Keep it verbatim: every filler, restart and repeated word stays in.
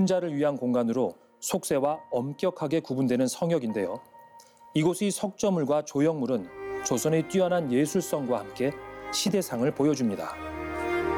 혼자를 위한 공간으로 속세와 엄격하게 구분되는 성역인데요. 이곳의 석저물과 조형물은 조선의 뛰어난 예술성과 함께 시대상을 보여줍니다.